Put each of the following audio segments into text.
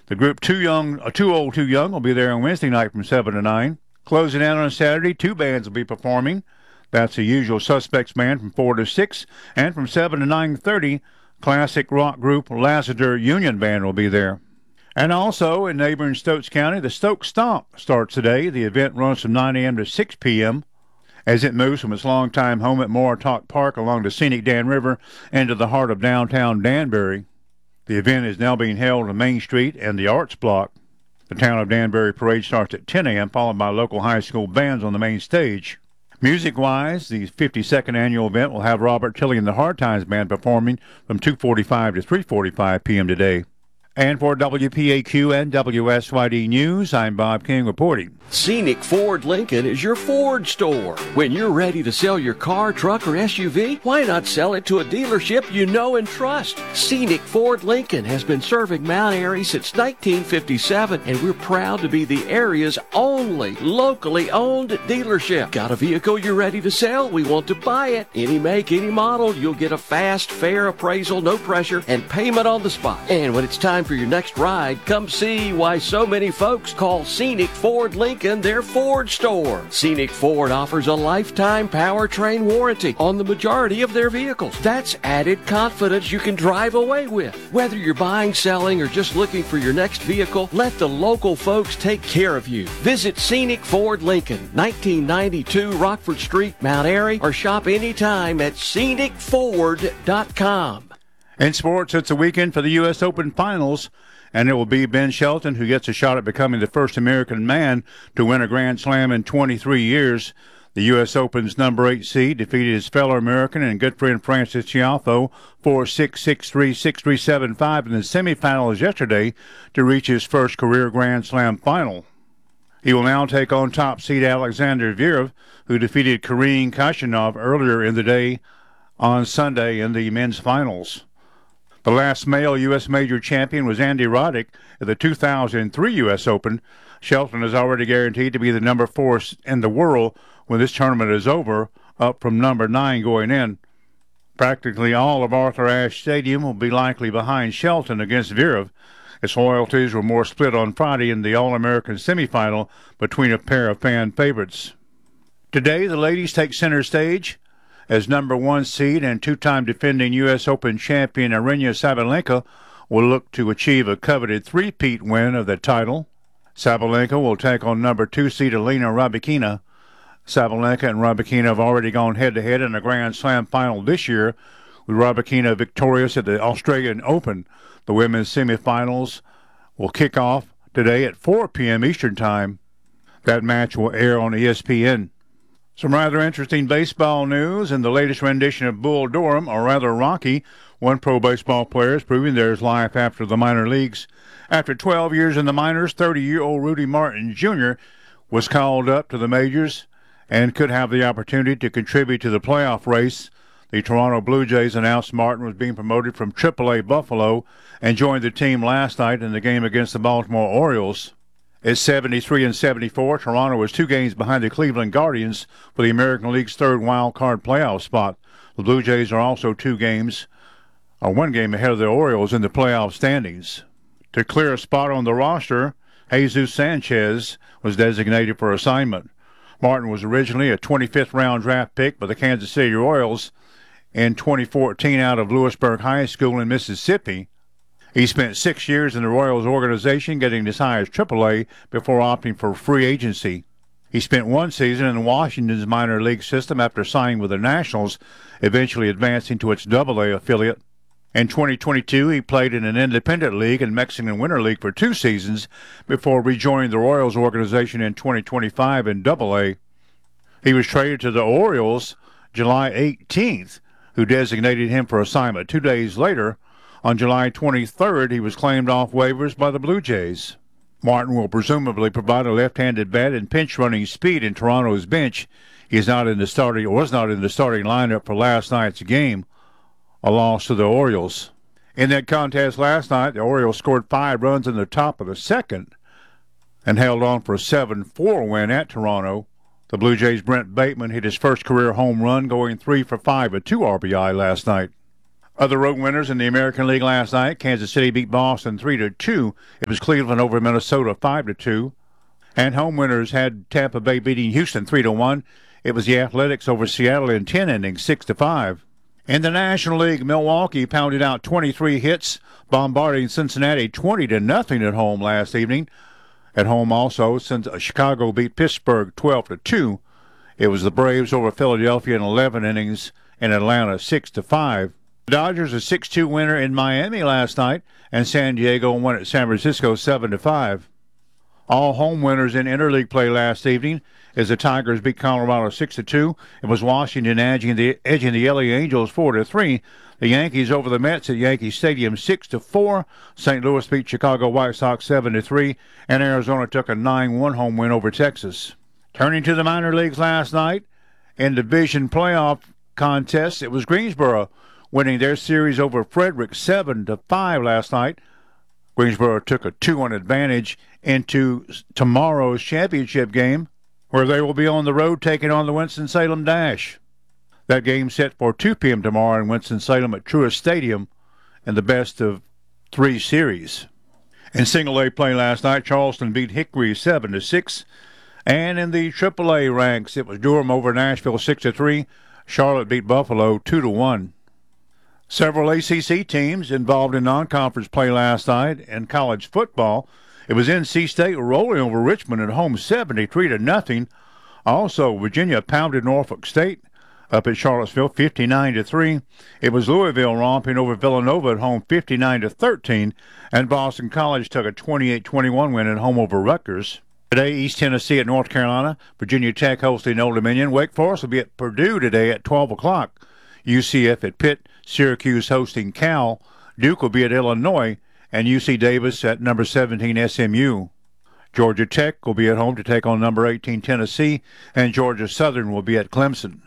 The group Too Old, Too Young will be there on Wednesday night from 7 to 9. Closing out on Saturday, two bands will be performing. That's the Usual Suspects Band from 4 to 6. And from 7 to 9:30, classic rock group Lassiter Union Band will be there. And also in neighboring Stokes County, the Stokes Stomp starts today. The event runs from 9 a.m. to 6 p.m. as it moves from its longtime home at Moortalk Park along the scenic Dan River into the heart of downtown Danbury. The event is now being held on Main Street and the Arts Block. The Town of Danbury parade starts at 10 a.m., followed by local high school bands on the main stage. Music-wise, the 52nd annual event will have Robert Tilley and the Hard Times Band performing from 2:45 to 3:45 p.m. today. And for WPAQ and WSYD News, I'm Bob King reporting. Scenic Ford Lincoln is your Ford store. When you're ready to sell your car, truck, or SUV, why not sell it to a dealership you know and trust? Scenic Ford Lincoln has been serving Mount Airy since 1957, and we're proud to be the area's only locally owned dealership. Got a vehicle you're ready to sell? We want to buy it. Any make, any model, you'll get a fast, fair appraisal, no pressure, and payment on the spot. And when it's time for your next ride, come see why so many folks call Scenic Ford Lincoln their Ford store. Scenic Ford offers a lifetime powertrain warranty on the majority of their vehicles. That's added confidence you can drive away with. Whether you're buying, selling, or just looking for your next vehicle, let the local folks take care of you. Visit Scenic Ford Lincoln, 1992 Rockford Street, Mount Airy, or shop anytime at scenicford.com. In sports, it's a weekend for the U.S. Open Finals, and it will be Ben Shelton who gets a shot at becoming the first American man to win a Grand Slam in 23 years. The U.S. Open's number 8 seed defeated his fellow American and good friend Francis Tiafoe 4-6, 6-3, 6-3, 7-5 in the semifinals yesterday to reach his first career Grand Slam final. He will now take on top seed Alexander Zverev, who defeated Karen Khachanov earlier in the day on Sunday in the men's finals. The last male U.S. major champion was Andy Roddick at the 2003 U.S. Open. Shelton is already guaranteed to be the number 4 in the world when this tournament is over, up from number 9 going in. Practically all of Arthur Ashe Stadium will be likely behind Shelton against Zverev. Its loyalties were more split on Friday in the All-American semifinal between a pair of fan favorites. Today, the ladies take center stage as number 1 seed and two-time defending U.S. Open champion Aryna Sabalenka will look to achieve a coveted three-peat win of the title. Sabalenka will take on number 2 seed Elena Rybakina. Sabalenka and Rybakina have already gone head-to-head in a Grand Slam final this year, with Rybakina victorious at the Australian Open. The women's semifinals will kick off today at 4 p.m. Eastern Time. That match will air on ESPN. Some rather interesting baseball news in the latest rendition of Bull Durham, or rather Rocky. One pro baseball player is proving there's life after the minor leagues. After 12 years in the minors, 30-year-old Rudy Martin Jr. was called up to the majors and could have the opportunity to contribute to the playoff race. The Toronto Blue Jays announced Martin was being promoted from AAA Buffalo and joined the team last night in the game against the Baltimore Orioles. At 73-74, Toronto was 2 games behind the Cleveland Guardians for the American League's third wild card playoff spot. The Blue Jays are also 1 game ahead of the Orioles in the playoff standings. To clear a spot on the roster, Jesus Sanchez was designated for assignment. Martin was originally a 25th round draft pick by the Kansas City Royals in 2014 out of Lewisburg High School in Mississippi. He spent 6 years in the Royals organization, getting as high as AAA before opting for free agency. He spent 1 season in Washington's minor league system after signing with the Nationals, eventually advancing to its AA affiliate. In 2022, he played in an independent league and Mexican Winter League for 2 seasons before rejoining the Royals organization in 2025 in AA. He was traded to the Orioles July 18th, who designated him for assignment. 2 days later, on July 23rd, he was claimed off waivers by the Blue Jays. Martin will presumably provide a left-handed bat and pinch-running speed in Toronto's bench. He was not in the starting lineup for last night's game, a loss to the Orioles. In that contest last night, the Orioles scored 5 runs in the top of the second and held on for a 7-4 win at Toronto. The Blue Jays' Brent Bateman hit his first career home run, going 3 for 5 with 2 RBI last night. Other road winners in the American League last night: Kansas City beat Boston 3-2. It was Cleveland over Minnesota 5-2. And home winners had Tampa Bay beating Houston 3-1. It was the Athletics over Seattle in 10 innings, 6-5. In the National League, Milwaukee pounded out 23 hits, bombarding Cincinnati 20-0 at home last evening. At home also, since Chicago beat Pittsburgh 12-2. It was the Braves over Philadelphia in 11 innings, and Atlanta 6-5. The Dodgers a 6-2 winner in Miami last night, and San Diego won at San Francisco 7-5. All home winners in interleague play last evening as the Tigers beat Colorado 6-2. It was Washington edging the LA Angels 4-3. The Yankees over the Mets at Yankee Stadium 6-4. St. Louis beat Chicago White Sox 7-3, and Arizona took a 9-1 home win over Texas. Turning to the minor leagues last night, in division playoff contests, it was Greensboro winning their series over Frederick 7-5 last night. Greensboro took a 2-1 advantage into tomorrow's championship game, where they will be on the road taking on the Winston-Salem Dash. That game set for 2 p.m. tomorrow in Winston-Salem at Truist Stadium in the best of 3 series. In single-A play last night, Charleston beat Hickory 7-6. And in the AAA ranks, it was Durham over Nashville 6-3. Charlotte beat Buffalo 2-1. Several ACC teams involved in non-conference play last night in college football. It was NC State rolling over Richmond at home 73-0. Also, Virginia pounded Norfolk State up at Charlottesville 59-3. It was Louisville romping over Villanova at home 59-13. And Boston College took a 28-21 win at home over Rutgers. Today, East Tennessee at North Carolina. Virginia Tech hosting Old Dominion. Wake Forest will be at Purdue today at 12 o'clock. UCF at Pitt. Syracuse hosting Cal. Duke will be at Illinois. And UC Davis at number 17 SMU. Georgia Tech will be at home to take on number 18 Tennessee. And Georgia Southern will be at Clemson.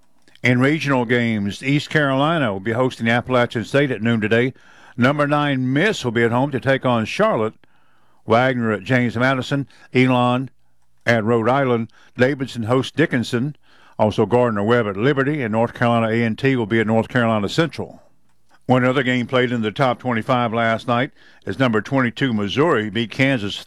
In regional games, East Carolina will be hosting Appalachian State at noon today. Number 9 Miss will be at home to take on Charlotte. Wagner at James Madison, Elon at Rhode Island, Davidson hosts Dickinson, also Gardner-Webb at Liberty, and North Carolina A&T will be at North Carolina Central. One other game played in the top 25 last night as number 22 Missouri beat Kansas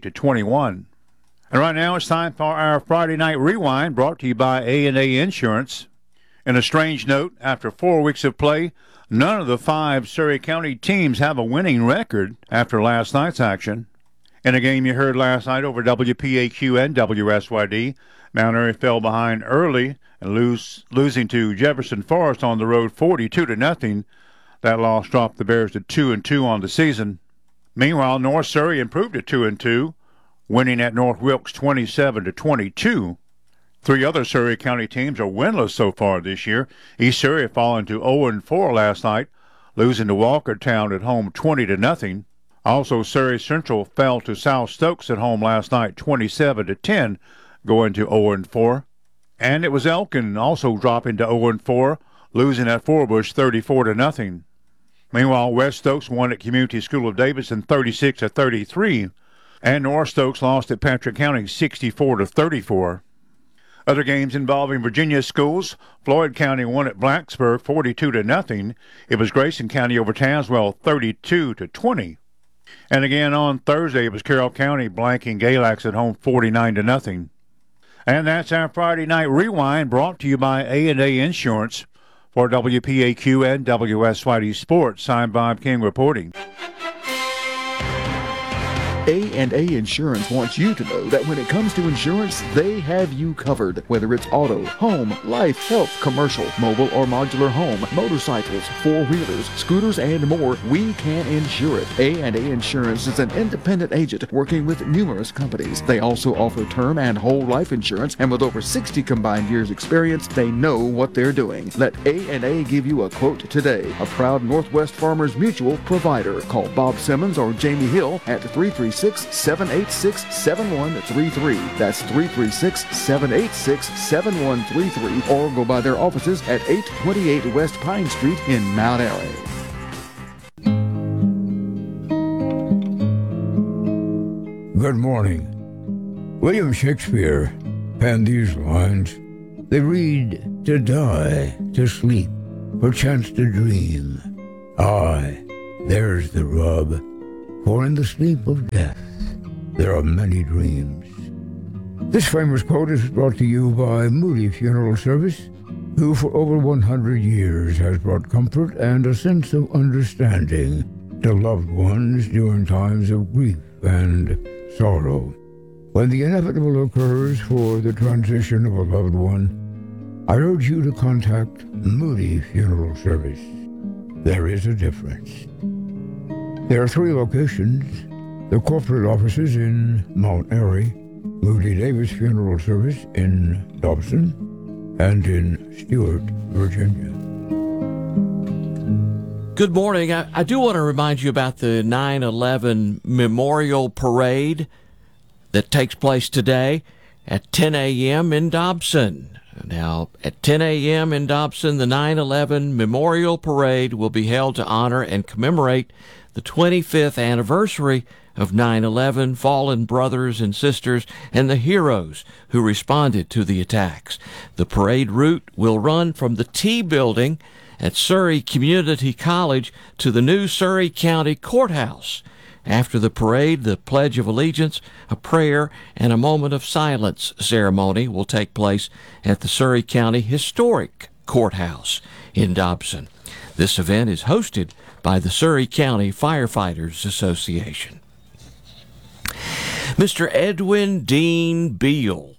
38-21. And right now it's time for our Friday Night Rewind, brought to you by A&A Insurance. In a strange note, after 4 weeks of play, none of the 5 Surrey County teams have a winning record after last night's action. In a game you heard last night over WPAQ and WSYD, Mount Airy fell behind early and losing to Jefferson Forest on the road 42-0. That loss dropped the Bears to 2-2 on the season. Meanwhile, North Surrey improved to 2-2, winning at North Wilkes 27-22. 3 other Surrey County teams are winless so far this year. East Surrey fallen to 0-4 last night, losing to Walkertown at home 20-0. Also, Surrey Central fell to South Stokes at home last night 27-10, going to 0-4. And it was Elkin also dropping to 0-4, losing at Forbush 34-0. Meanwhile, West Stokes won at Community School of Davidson 36-33, and North Stokes lost at Patrick County 64-34. Other games involving Virginia schools: Floyd County won at Blacksburg 42-0. It was Grayson County over Tazewell 32-20. And again on Thursday, it was Carroll County blanking Galax at home 49-0. And that's our Friday Night Rewind, brought to you by A&A Insurance. For WPAQ and WSYD Sports, I'm Bob King reporting. A&A Insurance wants you to know that when it comes to insurance, they have you covered. Whether it's auto, home, life, health, commercial, mobile or modular home, motorcycles, four-wheelers, scooters, and more, we can insure it. A&A Insurance is an independent agent working with numerous companies. They also offer term and whole life insurance, and with over 60 combined years experience, they know what they're doing. Let A&A give you a quote today. A proud Northwest Farmers Mutual provider. Call Bob Simmons or Jamie Hill at 336-786-7133. That's 336-786-7133, or go by their offices at 828 West Pine Street in Mount Airy. Good morning. William Shakespeare penned these lines. They read, "To die, to sleep, perchance to dream, Aye, there's the rub. For in the sleep of death, there are many dreams. This famous quote is brought to you by Moody Funeral Service, who for over 100 years has brought comfort and a sense of understanding to loved ones during times of grief and sorrow. When the inevitable occurs for the transition of a loved one, I urge you to contact Moody Funeral Service. There is a difference. There are 3 locations: the corporate offices in Mount Airy, Moody Davis Funeral Service in Dobson, and in Stewart, Virginia. Good morning. I do want to remind you about the 9/11 Memorial Parade that takes place today at 10 a.m. in Dobson. Now, at 10 a.m. in Dobson, the 9/11 Memorial Parade will be held to honor and commemorate the 25th anniversary of 9/11, fallen brothers and sisters, and the heroes who responded to the attacks. The parade route will run from the T Building at Surrey Community College to the new Surrey County Courthouse. After the parade, the Pledge of Allegiance, a prayer, and a moment of silence ceremony will take place at the Surrey County Historic Courthouse in Dobson. This event is hosted by the Surrey County Firefighters Association. Mr. Edwin Dean Beal,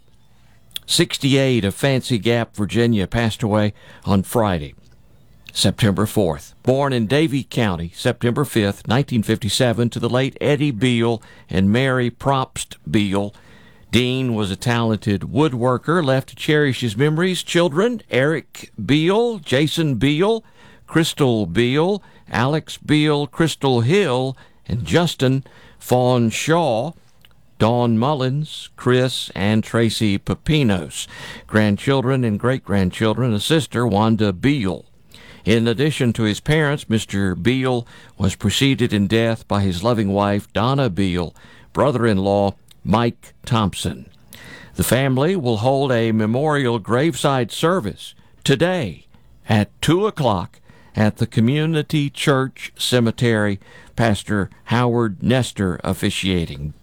68, of Fancy Gap, Virginia, passed away on Friday, September 4th. Born in Davie County, September 5th, 1957, to the late Eddie Beal and Mary Propst Beal. Dean was a talented woodworker, left to cherish his memories. Children: Eric Beal, Jason Beal, Crystal Beal, Alex Beal, Crystal Hill, and Justin Fawn Shaw, Dawn Mullins, Chris, and Tracy Pepinos. Grandchildren and great-grandchildren: a sister, Wanda Beal. In addition to his parents, Mr. Beal was preceded in death by his loving wife, Donna Beal, brother-in-law, Mike Thompson. The family will hold a memorial graveside service today at 2 o'clock at the Community Church Cemetery, Pastor Howard Nestor officiating.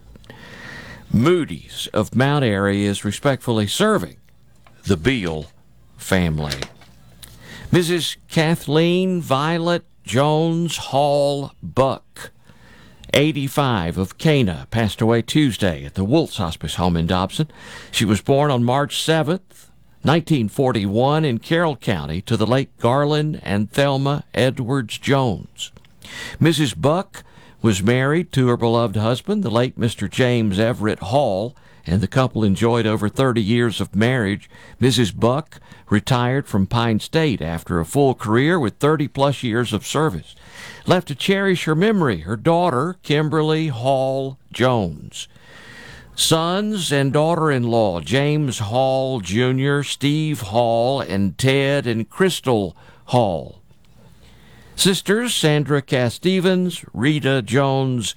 Moody's of Mount Airy is respectfully serving the Beal family. Mrs. Kathleen Violet Jones Hall Buck, 85, of Cana, passed away Tuesday at the Woltz Hospice Home in Dobson. She was born on March 7th, 1941, in Carroll County to the late Garland and Thelma Edwards Jones. Mrs. Buck was married to her beloved husband, the late Mr. James Everett Hall, and the couple enjoyed over 30 years of marriage. Mrs. Buck retired from Pine State after a full career with 30-plus years of service. Left to cherish her memory, her daughter, Kimberly Hall Jones. Sons and daughter-in-law: James Hall Jr., Steve Hall, and Ted and Crystal Hall. Sisters: Sandra Cass Stevens, Rita Jones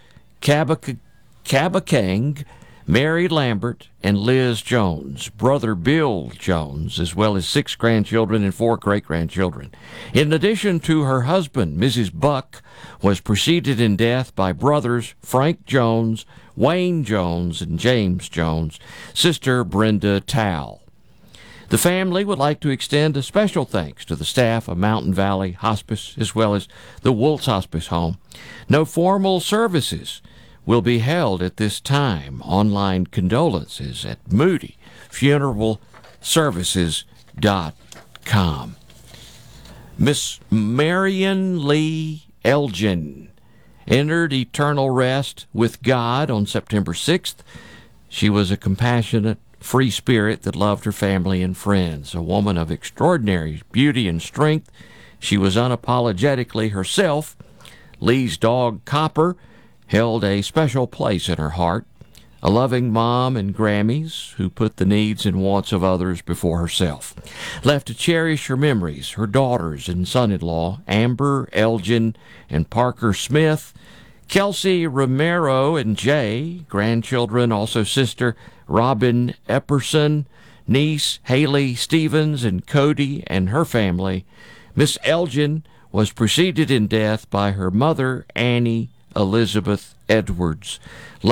Cabakang, Mary Lambert, and Liz Jones. Brother Bill Jones, as well as 6 grandchildren and 4 great-grandchildren. In addition to her husband, Mrs. Buck was preceded in death by brothers Frank Jones, Wayne Jones, and James Jones. Sister Brenda Towle. The family would like to extend a special thanks to the staff of Mountain Valley Hospice as well as the Woltz Hospice Home. No formal services will be held at this time. Online condolences at moodyfuneralservices.com. Miss Marion Lee Elgin entered eternal rest with God on September 6th. She was a compassionate, free spirit that loved her family and friends. A woman of extraordinary beauty and strength, she was unapologetically herself. Lee's dog, Copper, held a special place in her heart. A loving mom and Grammys who put the needs and wants of others before herself. Left to cherish her memories, her daughters and son-in-law, Amber Elgin and Parker Smith, Kelsey Romero and Jay, grandchildren, also sister Robin Epperson, niece Haley Stevens, and Cody and her family. Miss Elgin was preceded in death by her mother, Annie Elizabeth Edwards.